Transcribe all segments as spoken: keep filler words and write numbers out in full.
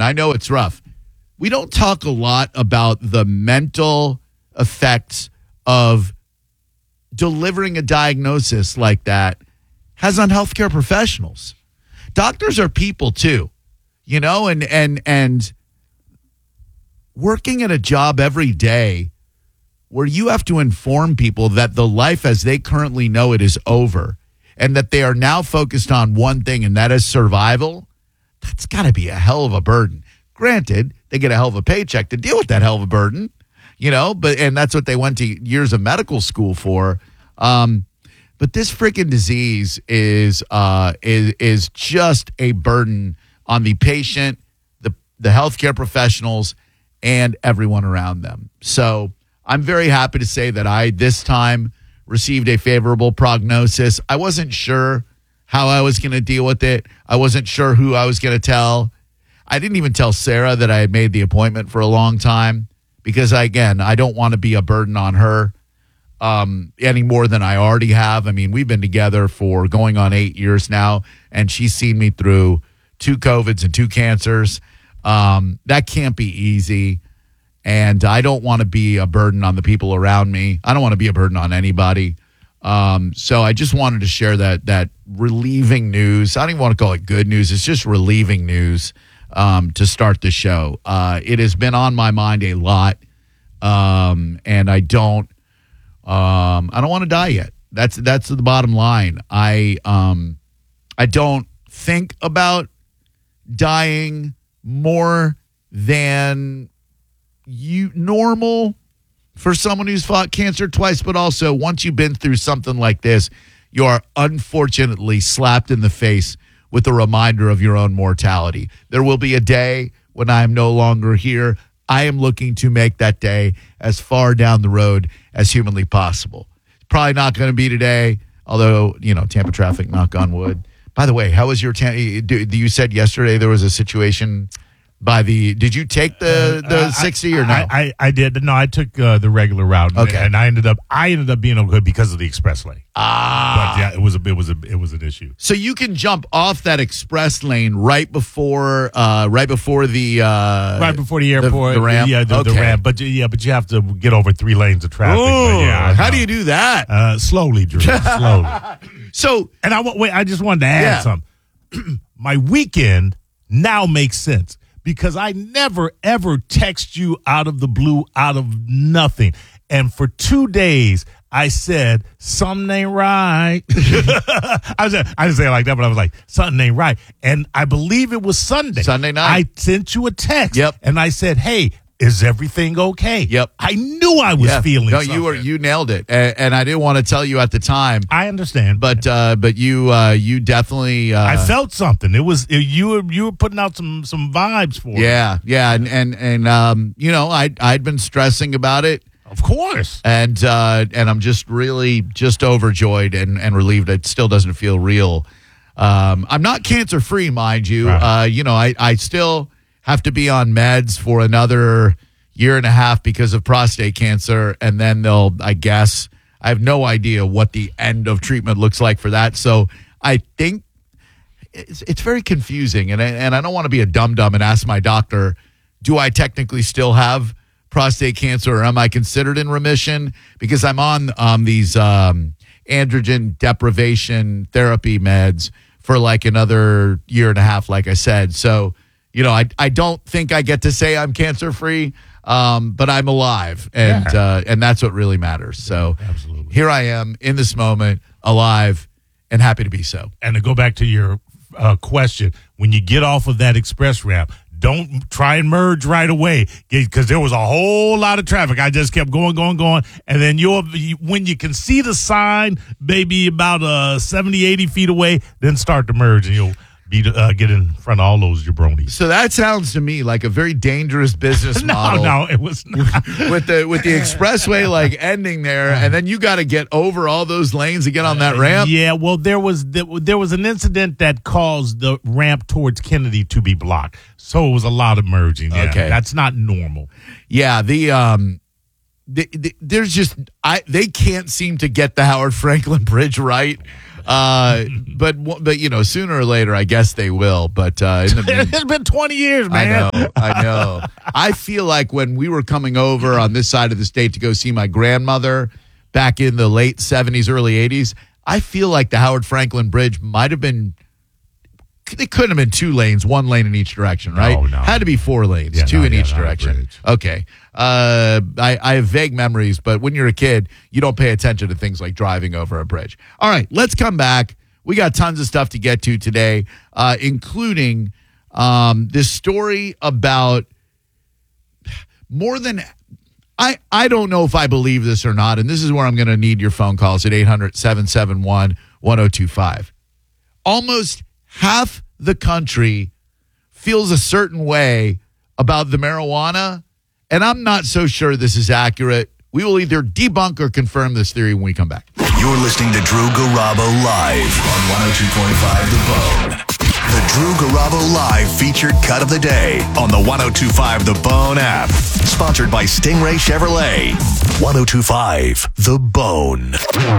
and I know it's rough. We don't talk a lot about the mental effects of delivering a diagnosis like that has on healthcare professionals. Doctors are people too, you know, and and and working at a job every day where you have to inform people that the life as they currently know it is over and that they are now focused on one thing, and that is survival. That's got to be a hell of a burden. Granted, they get a hell of a paycheck to deal with that hell of a burden, you know, but and that's what they went to years of medical school for. Um, but this freaking disease is uh, is is just a burden on the patient, the the healthcare professionals, and everyone around them. So I'm very happy to say that I this time received a favorable prognosis. I wasn't sure how I was going to deal with it. I wasn't sure who I was going to tell. I didn't even tell Sarah that I had made the appointment for a long time because, I, again, I don't want to be a burden on her um, any more than I already have. I mean, we've been together for going on eight years now, and she's seen me through two COVIDs and two cancers. Um, that can't be easy, and I don't want to be a burden on the people around me. I don't want to be a burden on anybody. Um, so I just wanted to share that that relieving news. I don't even want to call it good news. It's just relieving news. Um, to start the show. Uh, it has been on my mind a lot, um, and I don't, um, I don't want to die yet. That's that's the bottom line. I um, I don't think about dying more than you normal for someone who's fought cancer twice, but also once you've been through something like this, you are unfortunately slapped in the face with a reminder of your own mortality. There will be a day when I am no longer here. I am looking to make that day as far down the road as humanly possible. It's probably not going to be today, although, you know, Tampa traffic, knock on wood. By the way, how was your Tampa? You said yesterday there was a situation by the, did you take the, the uh, sixty or no? I, I, I did. No, I took uh, the regular route. Okay. And I ended up, I ended up being okay because of the express lane. Ah. But yeah, it was a, it was a, it was an issue. So you can jump off that express lane right before, uh, right before the, uh, right before the airport. The, the ramp. Yeah, the, okay. the ramp. But yeah, but you have to get over three lanes of traffic. Ooh, yeah, how do you do that? Uh, slowly, Drew. Slowly. So, and I want, wait, I just wanted to add yeah. something. My weekend now makes sense. Because I never, ever text you out of the blue, out of nothing. And for two days, I said, something ain't right. I, was, I didn't say it like that, but I was like, something ain't right. And I believe it was Sunday. Sunday night. I sent you a text. Yep. And I said, hey, is everything okay? Yep. I knew I was yeah. feeling no, something. you were you nailed it, and, and I didn't want to tell you at the time. I understand, but uh, but you uh, you definitely. Uh, I felt something. It was it, you were you were putting out some some vibes for me. Yeah, yeah, and and and um, you know, I I'd been stressing about it, of course, and uh, and I'm just really just overjoyed and and relieved. It still doesn't feel real. Um, I'm not cancer free, mind you. Right. Uh, you know, I I still have to be on meds for another year and a half because of prostate cancer, and then they'll, I guess, I have no idea what the end of treatment looks like for that. So I think it's, it's very confusing, and I, and I don't want to be a dum-dum and ask my doctor, do I technically still have prostate cancer, or am I considered in remission? Because I'm on um, these um, androgen deprivation therapy meds for like another year and a half, like I said. So, you know, I I don't think I get to say I'm cancer-free, um, but I'm alive, and yeah. uh, and that's what really matters. So Absolutely. Here I am in this moment, alive, and happy to be so. And to go back to your uh, question, when you get off of that express ramp, don't try and merge right away because there was a whole lot of traffic. I just kept going, going, going. And then you'll, you, when you can see the sign, maybe about uh, seventy, eighty feet away, then start to merge and you'll be uh, get in front of all those jabronis. So that sounds to me like a very dangerous business no, model. No, it was not. with the with the expressway like ending there, and then you got to get over all those lanes to get on that ramp. Yeah, well, there was there was an incident that caused the ramp towards Kennedy to be blocked, so it was a lot of merging. Yeah, okay, that's not normal. Yeah, the um, the, the, there's just I they can't seem to get the Howard Franklin Bridge right. Uh, but but you know, sooner or later, I guess they will. But uh, in the mean- it's been twenty years, man. I know, I know. I feel like when we were coming over on this side of the state to go see my grandmother back in the late seventies, early eighties, I feel like the Howard Franklin Bridge might have been. It couldn't have been two lanes, one lane in each direction, right? No, no. Had to be four lanes, Yeah, two no, in yeah, each not a direction. bridge. Okay. Uh, I, I have vague memories, but when you're a kid, you don't pay attention to things like driving over a bridge. All right, let's come back. We got tons of stuff to get to today, uh, including um, this story about more than I, I don't know if I believe this or not, and this is where I'm going to need your phone calls at eight hundred, seven seven one, one oh two five. Almost half the country feels a certain way about the marijuana, and I'm not so sure this is accurate. We will either debunk or confirm this theory when we come back. You're listening to Drew Garabo live on one oh two point five The Bone. The Drew Garabo Live featured cut of the day on the one oh two five The Bone app. Sponsored by Stingray Chevrolet. one oh two five The Bone.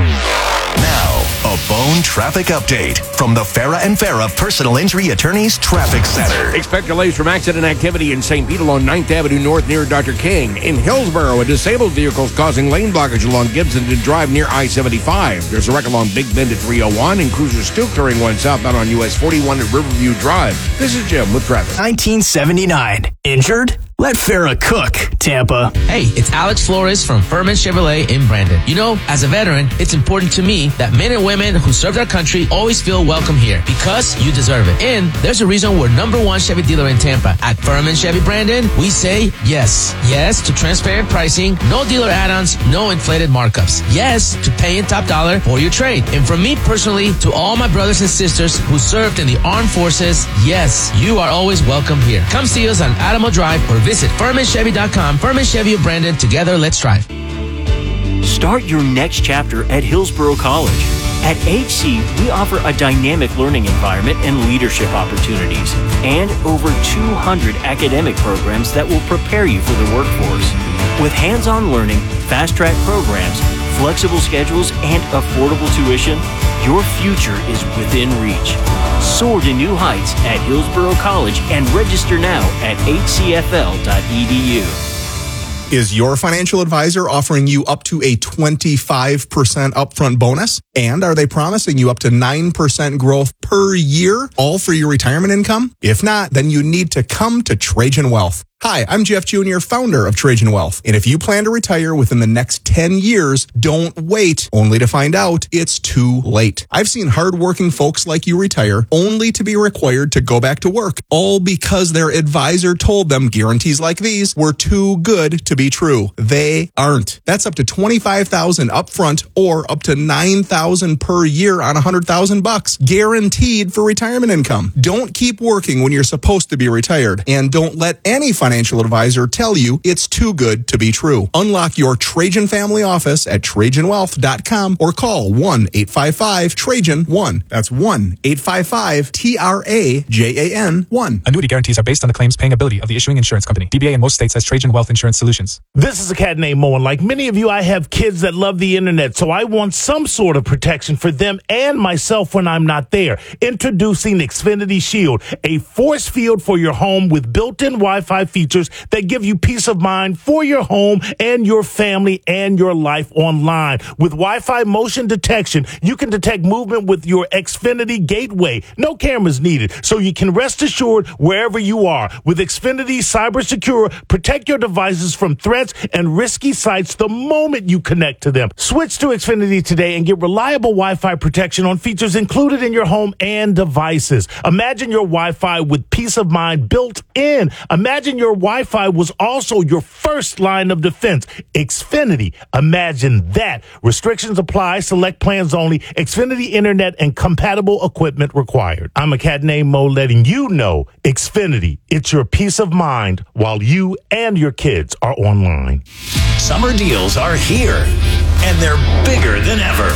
Now, a Bone traffic update from the Farah and Farah Personal Injury Attorneys Traffic Center. Expect delays from accident activity in Saint Pete along ninth Avenue North near Doctor King. In Hillsborough, a disabled vehicle is causing lane blockage along Gibson to Drive near I seventy-five. There's a wreck along Big Bend at three oh one and Cruiser Stoop turning one southbound on U S forty-one at Riverview Drive. This is Jim with traffic. nineteen seventy-nine. Injured? Let Farah cook, Tampa. Hey, it's Alex Flores from Furman Chevrolet in Brandon. You know, as a veteran, it's important to me that men and women who served our country always feel welcome here because you deserve it. And there's a reason we're number one Chevy dealer in Tampa. At Furman Chevy Brandon, we say yes. Yes to transparent pricing, no dealer add-ons, no inflated markups. Yes to paying top dollar for your trade. And from me personally to all my brothers and sisters who served in the armed forces, yes, you are always welcome here. Come see us on Alamo Drive or visit Furman Chevy dot com. Furman Chevy of Brandon. Together, let's drive. Start your next chapter at Hillsborough College. At H C, we offer a dynamic learning environment and leadership opportunities, and over two hundred academic programs that will prepare you for the workforce. With hands-on learning, fast-track programs, flexible schedules, and affordable tuition, your future is within reach. Soar to new heights at Hillsborough College and register now at h c f l dot e d u. Is your financial advisor offering you up to a twenty-five percent upfront bonus? And are they promising you up to nine percent growth per year, all for your retirement income? If not, then you need to come to Trajan Wealth. Hi, I'm Jeff Junior, founder of Trajan Wealth. And if you plan to retire within the next ten years, don't wait only to find out it's too late. I've seen hardworking folks like you retire only to be required to go back to work, all because their advisor told them guarantees like these were too good to be true. They aren't. That's up to twenty-five thousand dollars upfront or up to nine thousand dollars per year on one hundred thousand bucks, guaranteed for retirement income. Don't keep working when you're supposed to be retired, and don't let any financial financial advisor tell you it's too good to be true. Unlock your Trajan family office at trajan wealth dot com or call one eight five five Trajan one. That's one eight five five T R A J A N one. Annuity guarantees are based on the claims paying ability of the issuing insurance company. D B A in most states has Trajan Wealth Insurance Solutions. This is a cat named Mo, and like many of you, I have kids that love the internet, so I want some sort of protection for them and myself when I'm not there. Introducing Xfinity Shield, a force field for your home with built-in Wi-Fi features that give you peace of mind for your home and your family and your life online. With Wi-Fi motion detection, you can detect movement with your Xfinity gateway. No cameras needed, so you can rest assured wherever you are. With Xfinity Cyber Secure, protect your devices from threats and risky sites the moment you connect to them. Switch to Xfinity today and get reliable Wi-Fi protection on features included in your home and devices. Imagine your Wi-Fi with peace of mind built in. Imagine your Wi-Fi was also your first line of defense. Xfinity. Imagine that. Restrictions apply. Select plans only. Xfinity Internet and compatible equipment required. I'm a cat named Mo, letting you know Xfinity. It's your peace of mind while you and your kids are online. Summer deals are here, and they're bigger than ever.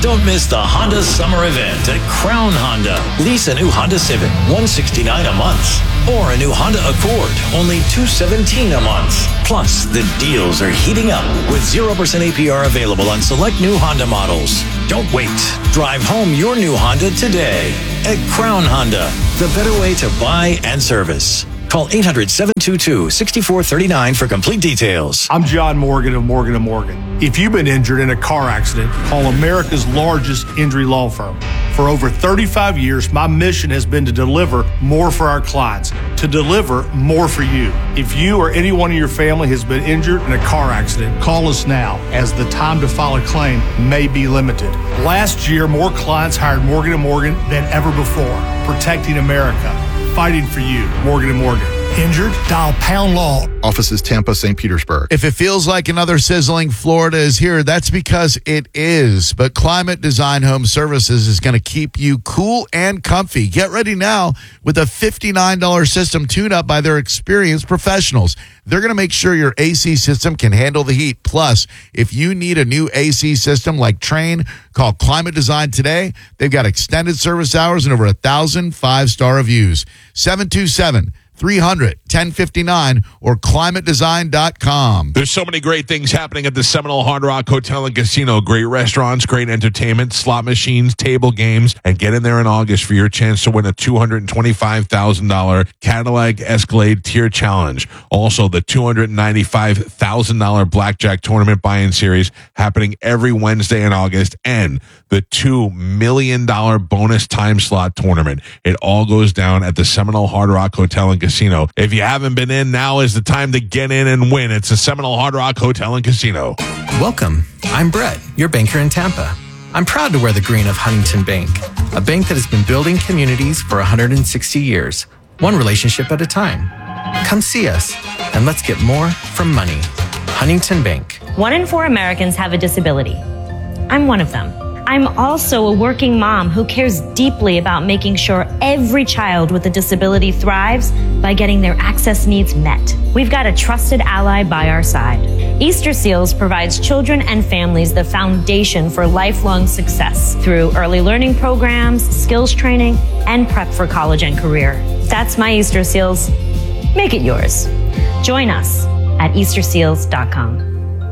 Don't miss the Honda Summer Event at Crown Honda. Lease a new Honda Civic, one hundred sixty-nine dollars a month. Or a new Honda Accord, only two hundred seventeen dollars a month. Plus, the deals are heating up with zero percent A P R available on select new Honda models. Don't wait. Drive home your new Honda today at Crown Honda, the better way to buy and service. Call eight hundred, seven two two, six four three nine for complete details. I'm John Morgan of Morgan and Morgan. If you've been injured in a car accident, call America's largest injury law firm. For over thirty-five years, my mission has been to deliver more for our clients, to deliver more for you. If you or anyone in your family has been injured in a car accident, call us now, as the time to file a claim may be limited. Last year, more clients hired Morgan and Morgan than ever before, protecting America, fighting for you. Morgan and Morgan. Injured? Dial pound law. Offices Tampa, Saint Petersburg. If it feels like another sizzling Florida is here, that's because it is. But Climate Design Home Services is going to keep you cool and comfy. Get ready now with a fifty-nine dollars system tune-up by their experienced professionals. They're going to make sure your A C system can handle the heat. Plus, if you need a new A C system like Trane, call Climate Design today. They've got extended service hours and over a thousand five-star reviews. seven two seven, three hundred, ten fifty-nine or climate design dot com. There's so many great things happening at the Seminole Hard Rock Hotel and Casino. Great restaurants, great entertainment, slot machines, table games, and get in there in August for your chance to win a two hundred twenty-five thousand dollars Cadillac Escalade Tier Challenge. Also, the two hundred ninety-five thousand dollars Blackjack Tournament Buy-In Series happening every Wednesday in August, and the two million dollars bonus time slot tournament. It all goes down at the Seminole Hard Rock Hotel and Casino. If you haven't been in, now is the time to get in and win. It's the Seminole Hard Rock Hotel and Casino. Welcome. I'm Brett, your banker in Tampa. I'm proud to wear the green of Huntington Bank, a bank that has been building communities for one hundred sixty years, one relationship at a time. Come see us, and let's get more from money. Huntington Bank. One in four Americans have a disability. I'm one of them. I'm also a working mom who cares deeply about making sure every child with a disability thrives by getting their access needs met. We've got a trusted ally by our side. Easter Seals provides children and families the foundation for lifelong success through early learning programs, skills training, and prep for college and career. That's my Easter Seals. Make it yours. Join us at easter seals dot com.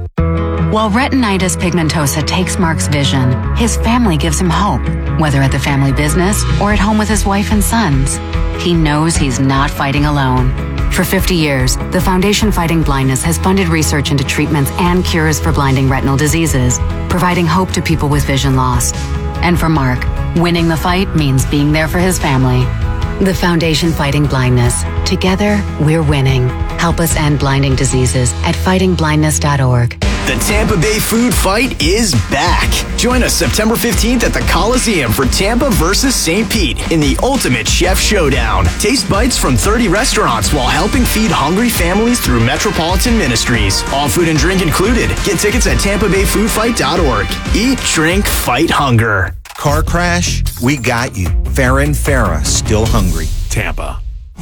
While retinitis pigmentosa takes Mark's vision, his family gives him hope, whether at the family business or at home with his wife and sons. He knows he's not fighting alone. For fifty years, the Foundation Fighting Blindness has funded research into treatments and cures for blinding retinal diseases, providing hope to people with vision loss. And for Mark, winning the fight means being there for his family. The Foundation Fighting Blindness. Together, we're winning. Help us end blinding diseases at fighting blindness dot org. The Tampa Bay Food Fight is back. Join us September fifteenth at the Coliseum for Tampa versus Saint Pete in the Ultimate Chef Showdown. Taste bites from thirty restaurants while helping feed hungry families through Metropolitan Ministries. All food and drink included. Get tickets at tampa bay food fight dot org. Eat, drink, fight hunger. Car crash? We got you. Farrah and Farrah, still hungry. Tampa.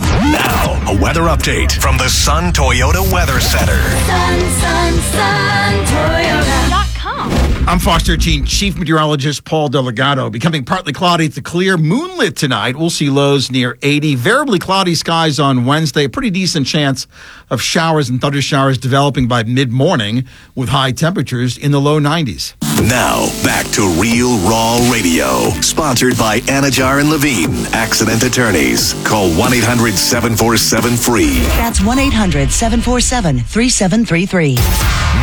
Now, a weather update from the Sun Toyota Weather Center. Sun, sun, sun, Toyota dot com. I'm Fox thirteen Chief Meteorologist Paul Delgado. Becoming partly cloudy to clear, moonlit tonight. We'll see lows near eighty. Variably cloudy skies on Wednesday. A pretty decent chance of showers and thunder showers developing by mid-morning with high temperatures in the low nineties. Now, back to Real Raw Radio. Sponsored by Anajar and Levine, Accident Attorneys. Call one eight hundred seven four seven free. That's one eight hundred seven four seven three seven three three.